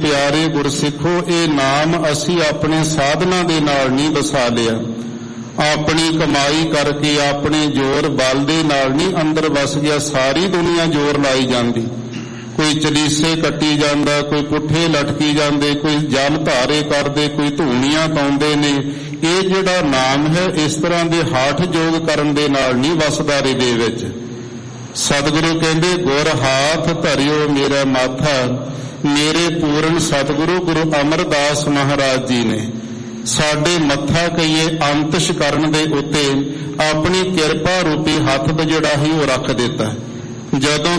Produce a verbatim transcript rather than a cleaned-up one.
ਪਿਆਰੇ ਗੁਰਸਿੱਖੋ, ਇਹ ਨਾਮ ਅਸੀਂ ਆਪਣੇ ਸਾਧਨਾ ਦੇ ਨਾਲ ਨਹੀਂ ਵਸਾ ਲਿਆ, ਆਪਣੀ ਕਮਾਈ ਕਰਕੇ ਆਪਣੇ ਜ਼ੋਰ ਬਲ ਦੇ ਨਾਲ ਨਹੀਂ ਅੰਦਰ ਵਸ ਗਿਆ। ਸਾਰੀ ਦੁਨੀਆ ਜ਼ੋਰ ਲਾਈ ਜਾਂਦੀ, ਕੋਈ ਚਲੀਸੇ ਕੱਟੀ ਜਾਂਦਾ, ਕੋਈ ਪੁੱਠੇ ਲਟਕੀ ਜਾਂਦੇ, ਕੋਈ ਜਲ ਧਾਰੇ ਕਰਦੇ, ਕੋਈ ਧੂਣੀਆਂ ਪਾਉਂਦੇ ਨੇ। ਇਹ ਜਿਹੜਾ ਨਾਮ ਹੈ ਇਸ ਤਰ੍ਹਾਂ ਦੇ ਹਾਠ ਯੋਗ ਕਰਨ ਦੇ ਨਾਲ ਨਹੀਂ ਵਸਦਾ ਹ੍ਰਿਦੇ ਵਿੱਚ। ਸਤਿਗੁਰੂ ਕਹਿੰਦੇ ਗੁਰ ਹਾਥ ਧਰਿਓ ਮੇਰਾ ਮਾਥਾ, ਮੇਰੇ ਪੂਰਨ ਸਤਿਗੁਰੂ ਗੁਰੂ ਅਮਰਦਾਸ ਮਹਾਰਾਜ ਜੀ ਨੇ ਸਾਡੇ ਮੱਥਾ ਕਹੀਏ ਅੰਤਿਸ਼ ਕਰਨ ਦੇ ਉੱਤੇ ਆਪਣੀ ਕਿਰਪਾ ਰੂਪੀ ਹੱਥ ਜਿਹੜਾ ਹੀ ਉਹ ਰੱਖ ਦਿੱਤਾ। ਜਦੋਂ